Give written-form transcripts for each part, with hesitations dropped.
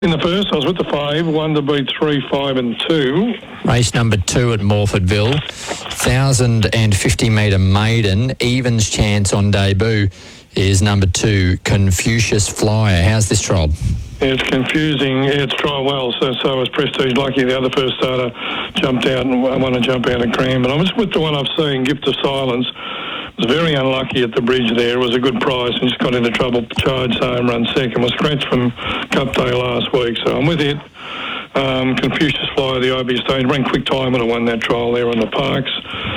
In the first, I was with the 5, 1 to beat 3, 5 and 2. Race number 2 at Morfordville, 1,050 metre maiden, evens chance on debut is number 2, Confucius Flyer. How's this trial? It's confusing. It's tried well, so was Prestige Lucky. The other first starter jumped out and won a jump out of Cram. But I'm just with the one I've seen, Gift of Silence. Was very unlucky at the bridge there. It was a good price and just got into trouble. Charged home, run second. Was scratched from Cup Day last week, so I'm with it. Confucius Flyer, the IB stage, ran quick time when I won that trial there on the Parks.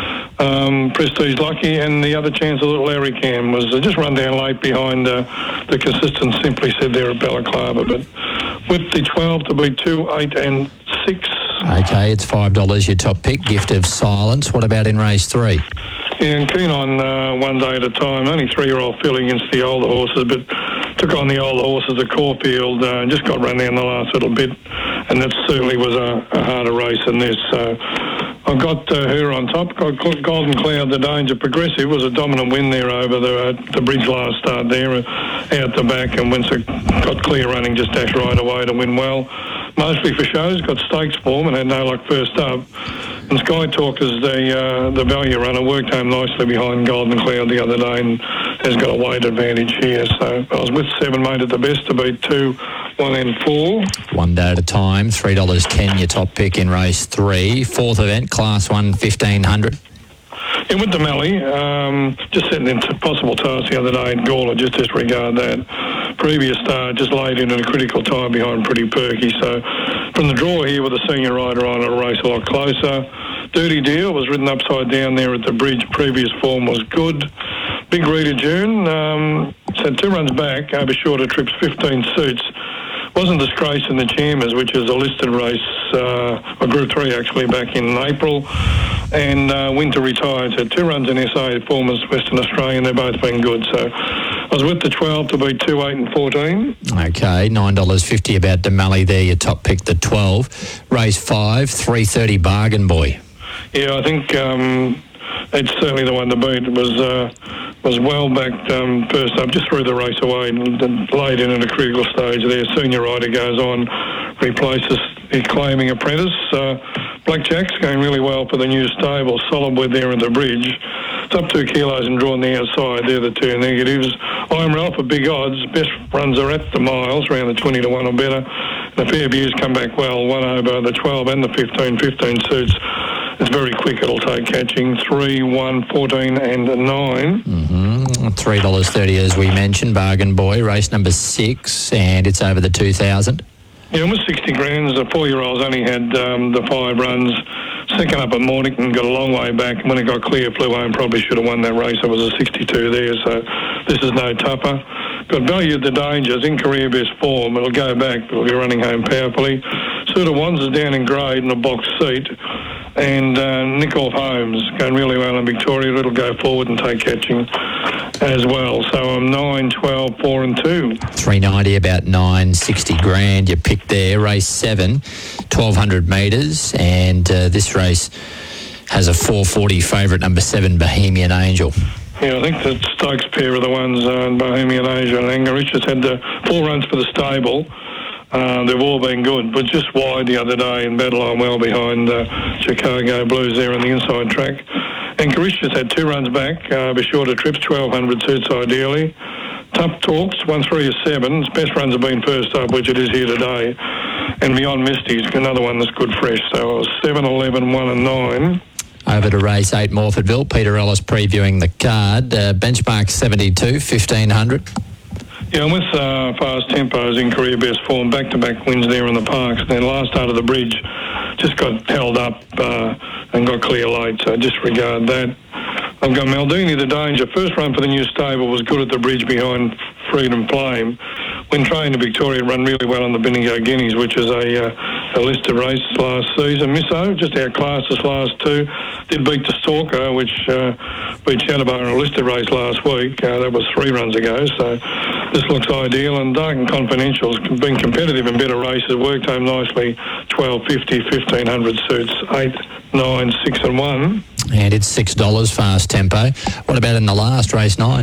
Prestige Lucky, and the other chance of Larry Cam was just run down late behind the consistent Simply Said there at Balaclava. But with the 12 to beat 2, 8 and 6. Okay, it's $5 your top pick, Gift of Silence. What about in race 3? Yeah, and keen on one day at a time. Only 3-year-old filly against the older horses, but took on the older horses at Caulfield and just got run down the last little bit, and that certainly was a harder race than this. So I've got her on top. Got Golden Cloud, the Danger. Progressive was a dominant win there over the bridge last start there, out the back, and once it got clear running, just dashed right away to win well. Mostly for shows, got stakes form and had no luck first up. And Sky Talk is the value runner, worked home nicely behind Golden Cloud the other day and has got a weight advantage here. So I was with 7, made it the best to beat 2, 1 and 4. One day at a time, $3.10 your top pick in race 3. Fourth event, Class 1, 1,500. Yeah, with the Mallee, just setting into possible task the other day in Gawler, just disregard that. Previous start just laid in at a critical time behind Pretty Perky. So from the draw here with a senior rider on, a race a lot closer. Dirty Deal was ridden upside down there at the bridge. Previous form was good. Big Rita June, had 2 runs back over shorter trips, 15 suits. Wasn't disgraced in the Chairmans, which is a listed race, or Group 3 actually, back in April. And Winter retired. So 2 runs in SA, former's Western Australian. They've both been good. So I was with the 12 to beat 2, 8 and 14. Okay, $9.50 about Damali there, your top pick, the 12. Race 5, $3.30 Bargain Boy. Yeah, I think it's certainly the one to beat. It was well backed first up, just threw the race away and laid in at a critical stage there. Senior rider goes on, replaces the claiming apprentice. Blackjack's going really well for the new stable. Solid with there at the bridge. It's up 2 kilos and drawn the outside. They're the 2 negatives. I'm Ralph for big odds. Best runs are at the miles, around the 20 to 1 or better. The Fairview's come back well, 1 over the 12 and the 15 suits. It's very quick. It'll take catching 3, 1, 14 and 9. $3.30 as we mentioned, Bargain Boy, race number 6, and it's over the 2,000. Yeah, almost 60 grand. The 4-year-olds only had the 5 runs. Second up at Mornington, got a long way back. When it got clear, flew home, probably should have won that race. It was a 62 there, so this is no tougher. Got Value the Dangers in career best form. It'll go back, but it'll be running home powerfully. Suit of Wands is down in grade in a box seat. And Nicholl Holmes going really well in Victoria. It'll go forward and take catching as well. So I'm 9, 12, 4 and 2. $3.90 about 960 grand. You picked there. Race 7, 1,200 metres, and this race has a 440 favourite, number 7, Bohemian Angel. Yeah, I think the Stokes pair are the ones, Bohemian Angel and Anger Richards had the 4 runs for the stable. They've all been good, but just wide the other day in battle on well behind Chicago Blues there on the inside track. And Caricious had 2 runs back, over shorter trips, 1,200 suits ideally. Tough Talks, 1, 3 or 7. His best runs have been first up, which it is here today. And Beyond Misty's another one that's good fresh. So it was 7, 11, 1 and 9. Over to race 8, Morfordville. Peter Ellis previewing the card. Benchmark 72, 1,500. Yeah, I'm with Fast Tempos in career best form, back-to-back wins there in the Parks. And then last start of the bridge just got held up and got clear late, so disregard that. I've got Maldini the Danger. First run for the new stable was good at the bridge behind Freedom Flame. When trained in Victoria, run really well on the Bendigo Guineas, which is a listed race last season. Misso, just outclassed us last 2. Did beat the Stalker, which beat Shadowbar in a listed race last week. That was 3 runs ago, so this looks ideal. And Dark and Confidential's been competitive in better races, worked home nicely, 12.50, 1,500 suits, 8, 9, 6 and 1. And it's $6 Fast Tempo. What about in the last, race 9?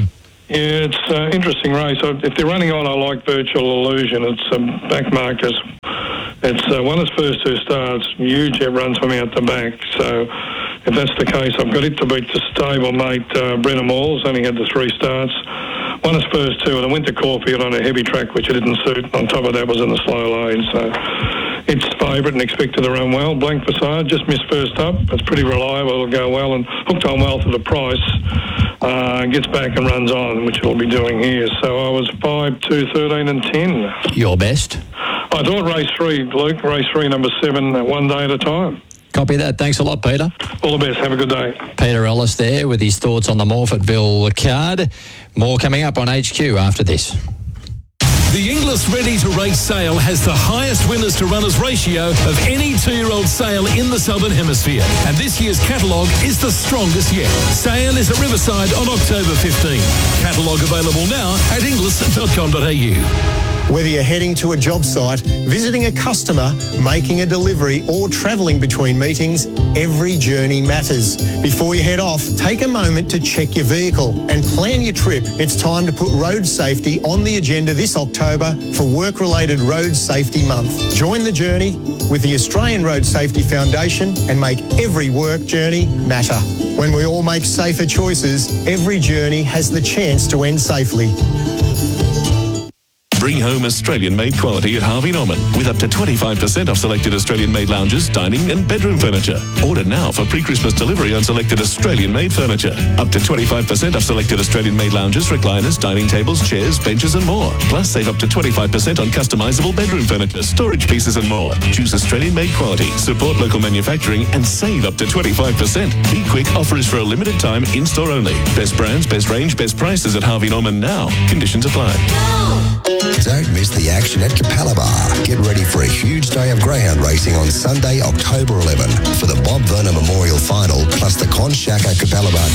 Yeah, it's an interesting race. If they're running on, I like Virtual Illusion. It's back markers. It's won its first 2 starts. Huge runs from out the back. So if that's the case, I've got it to beat the stablemate Brenna Moores. Only had the 3 starts. Won its first 2, and I went to Caulfield on a heavy track, which it didn't suit. On top of that was in the slow lane. So it's favourite and expected to run well. Blank Facade just missed first up. It's pretty reliable. It'll go well and hooked on well for the price. Gets back and runs on, which it'll be doing here. So I was 5, 2, 13 and 10. Your best? I thought race 3, Luke. Race 3, number 7, one day at a time. Copy that. Thanks a lot, Peter. All the best. Have a good day. Peter Ellis there with his thoughts on the Morphettville card. More coming up on HQ after this. The Inglis Ready to Race sale has the highest winners to runners ratio of any 2-year-old sale in the Southern Hemisphere. And this year's catalogue is the strongest yet. Sale is at Riverside on October 15. Catalogue available now at inglis.com.au. Whether you're heading to a job site, visiting a customer, making a delivery, or travelling between meetings, every journey matters. Before you head off, take a moment to check your vehicle and plan your trip. It's time to put road safety on the agenda this October for Work-Related Road Safety Month. Join the journey with the Australian Road Safety Foundation and make every work journey matter. When we all make safer choices, every journey has the chance to end safely. Bring home Australian-made quality at Harvey Norman with up to 25% off selected Australian-made lounges, dining and bedroom furniture. Order now for pre-Christmas delivery on selected Australian-made furniture. Up to 25% off selected Australian-made lounges, recliners, dining tables, chairs, benches and more. Plus save up to 25% on customisable bedroom furniture, storage pieces and more. Choose Australian-made quality, support local manufacturing and save up to 25%. Be quick, offer is for a limited time, in-store only. Best brands, best range, best prices at Harvey Norman now. Conditions apply. Don't miss the action at Capalaba. Get ready for a huge day of greyhound racing on Sunday, October 11 for the Bob Verner Memorial Final, plus the Con Shaka Capalaba